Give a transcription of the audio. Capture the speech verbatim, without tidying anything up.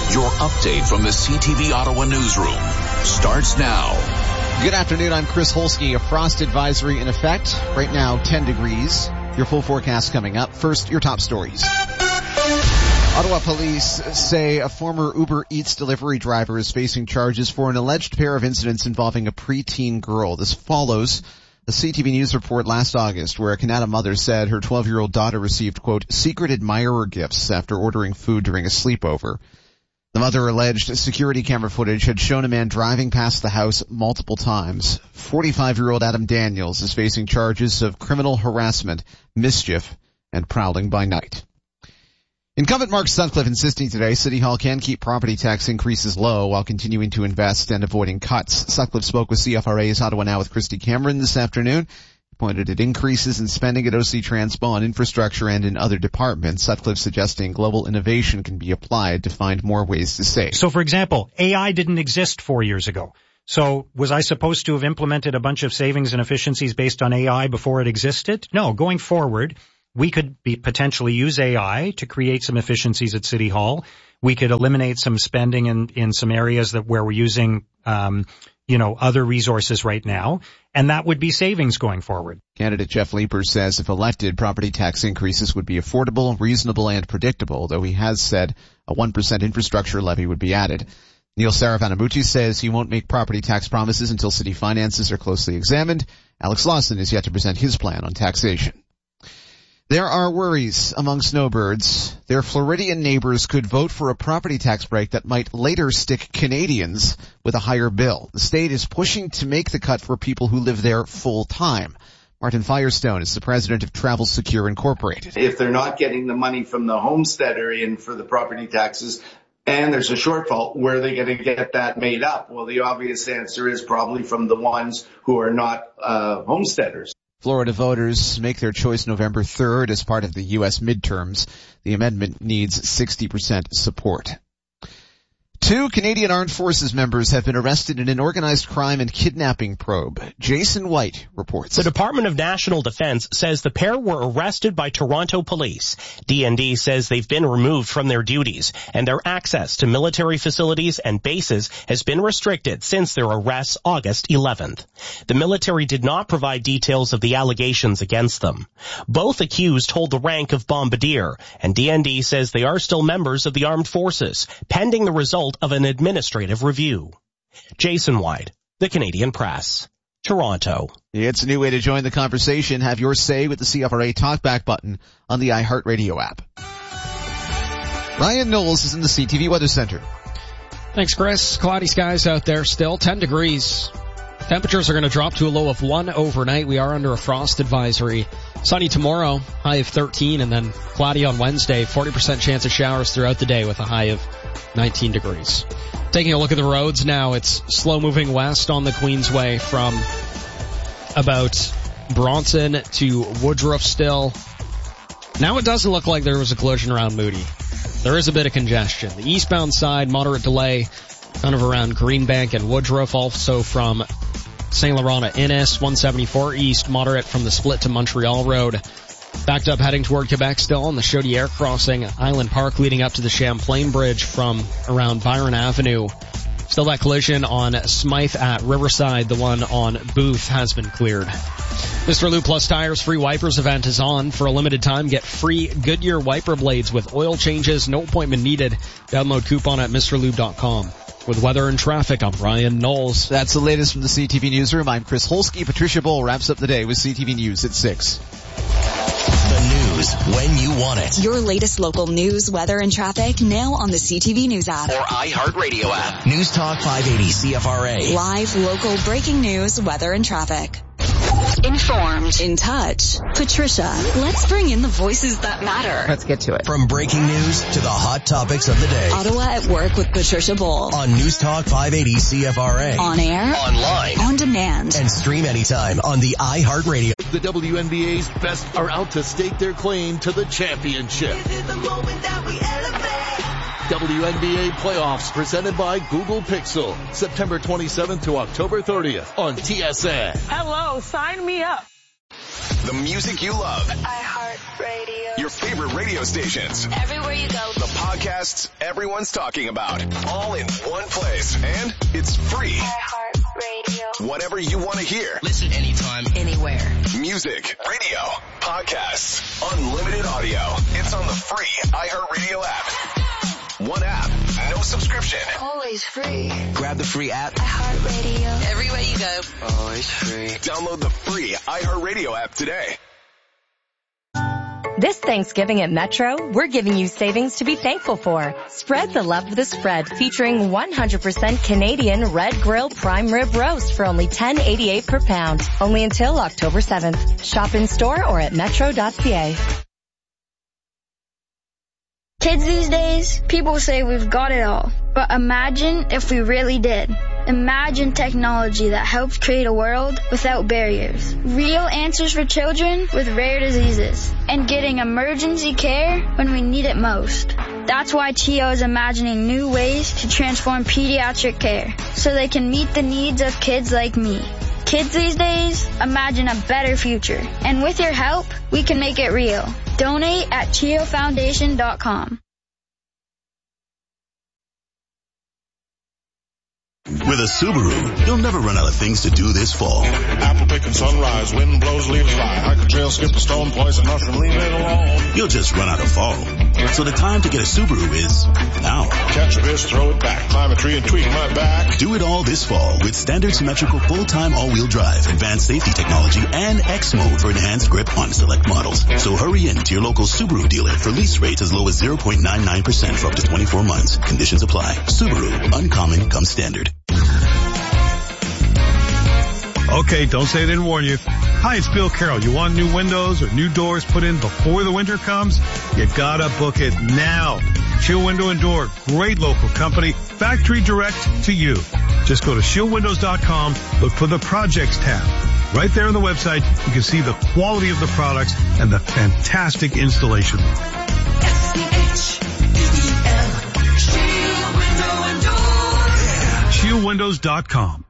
Your update from the C T V Ottawa newsroom starts now. Good afternoon, I'm Chris Holsky. A frost advisory in effect. Right now, ten degrees. Your full forecast coming up. First, your top stories. Ottawa police say a former Uber Eats delivery driver is facing charges for an alleged pair of incidents involving a preteen girl. This follows the C T V News report last August where a Kanata mother said her twelve-year-old daughter received, quote, secret admirer gifts after ordering food during a sleepover. The mother alleged security camera footage had shown a man driving past the house multiple times. forty-five-year-old Adam Daniels is facing charges of criminal harassment, mischief, and prowling by night. Incumbent Mark Sutcliffe insisting today City Hall can keep property tax increases low while continuing to invest and avoiding cuts. Sutcliffe spoke with C F R A's Ottawa Now with Christy Cameron this afternoon. He pointed at increases in spending at O C Transpo on infrastructure and in other departments. Sutcliffe suggesting global innovation can be applied to find more ways to save. So, for example, A I didn't exist four years ago. So was I supposed to have implemented a bunch of savings and efficiencies based on A I before it existed? No, going forward, we could be potentially use A I to create some efficiencies at City Hall. We could eliminate some spending in, in some areas that where we're using, um, you know, other resources right now. And that would be savings going forward. Candidate Jeff Leeper says if elected, property tax increases would be affordable, reasonable, and predictable, though he has said a one percent infrastructure levy would be added. Neil Saravanamuthu says he won't make property tax promises until city finances are closely examined. Alex Lawson is yet to present his plan on taxation. There are worries among snowbirds. Their Floridian neighbors could vote for a property tax break that might later stick Canadians with a higher bill. The state is pushing to make the cut for people who live there full time. Martin Firestone is the president of Travel Secure Incorporated. If they're not getting the money from the homesteader in for the property taxes and there's a shortfall, where are they going to get that made up? Well, the obvious answer is probably from the ones who are not uh homesteaders. Florida voters make their choice November third as part of the U S midterms. The amendment needs sixty percent support. Two Canadian Armed Forces members have been arrested in an organized crime and kidnapping probe. Jason White reports. The Department of National Defense says the pair were arrested by Toronto police. D N D says they've been removed from their duties, and their access to military facilities and bases has been restricted since their arrests August eleventh. The military did not provide details of the allegations against them. Both accused hold the rank of bombardier, and D N D says they are still members of the armed forces, pending the result of an administrative review. Jason White, The Canadian Press, Toronto. It's a new way to join the conversation. Have your say with the C F R A Talkback button on the iHeartRadio app. Ryan Knowles is in the C T V Weather Center. Thanks, Chris. Cloudy skies out there still, ten degrees. Temperatures are going to drop to a low of one overnight. We are under a frost advisory. Sunny tomorrow, high of thirteen, and then cloudy on Wednesday, forty percent chance of showers throughout the day with a high of nineteen degrees. Taking a look at the roads now, it's slow moving west on the Queensway from about Bronson to Woodruff still. Now it doesn't look like there was a collision around Moody. There is a bit of congestion. The eastbound side, moderate delay kind of around Greenbank and Woodruff, also from Saint Laurent to Innis, one seventy-four east, moderate from the split to Montreal Road. Backed up heading toward Quebec still on the Chaudière crossing, Island Park leading up to the Champlain Bridge from around Byron Avenue. Still that collision on Smythe at Riverside. The one on Booth has been cleared. Mister Lube Plus Tires free wipers event is on. For a limited time, get free Goodyear wiper blades with oil changes, no appointment needed. Download coupon at Mr Lube dot com. With weather and traffic, I'm Ryan Knowles. That's the latest from the C T V Newsroom. I'm Chris Holsky. Patricia Bull wraps up the day with C T V News at six. The news when you want it. Your latest local news, weather, and traffic now on the C T V News app. Or iHeartRadio app. News Talk five eighty C F R A. Live, local, breaking news, weather, and traffic. Informed. In touch. Patricia, let's bring in the voices that matter. Let's get to it. From breaking news to the hot topics of the day. Ottawa at Work with Patricia Bull. On News Talk five eighty C F R A. On air. Online. On demand. And stream anytime on the iHeartRadio. The W N B A's best are out to stake their claim to the championship. This is the moment that we elevate. W N B A playoffs presented by Google Pixel. September twenty-seventh to October thirtieth on T S N. Hello, sign me up. The music you love. iHeartRadio. Your favorite radio stations. Everywhere you go. The podcast podcasts everyone's talking about, all in one place. And it's free. iHeartRadio. Whatever you want to hear. Listen anytime, anywhere. Music, radio, podcasts, unlimited audio. It's on the free iHeartRadio app. One app, no subscription. Always free. Grab the free app. iHeartRadio. Everywhere you go. Always free. Download the free iHeartRadio app today. This Thanksgiving at Metro, we're giving you savings to be thankful for. Spread the love with a spread featuring one hundred percent Canadian Red Grill Prime Rib Roast for only ten eighty-eight per pound. Only until October seventh. Shop in store or at metro dot c a. Kids these days, people say we've got it all. But imagine if we really did. Imagine technology that helps create a world without barriers. Real answers for children with rare diseases. And getting emergency care when we need it most. That's why T I O is imagining new ways to transform pediatric care so they can meet the needs of kids like me. Kids these days, imagine a better future. And with your help, we can make it real. Donate at T I O foundation dot com. With a Subaru, you'll never run out of things to do this fall. Apple picking sunrise, wind blows, leaves fly. Hike a trail, skip a stone, poison mushroom, leave it alone. You'll just run out of fall. So the time to get a Subaru is now. Catch a fish, throw it back, climb a tree and tweak my back. Do it all this fall with standard symmetrical full-time all-wheel drive, advanced safety technology, and X mode for enhanced grip on select models. So hurry in to your local Subaru dealer for lease rates as low as zero point nine nine percent for up to twenty-four months. Conditions apply. Subaru, uncommon comes standard. Okay, don't say I didn't warn you. Hi, it's Bill Carroll. You want new windows or new doors put in before the winter comes? You gotta book it now. Shield Window and Door, great local company, factory direct to you. Just go to shield windows dot com, look for the projects tab. Right there on the website, you can see the quality of the products and the fantastic installation. S C H E E L, Shield Window and Door. shield windows dot com.